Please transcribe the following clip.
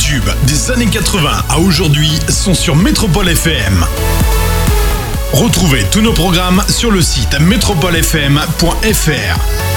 tubes des années 80 à aujourd'hui sont sur Métropole FM. Retrouvez tous nos programmes sur le site metropolefm.fr.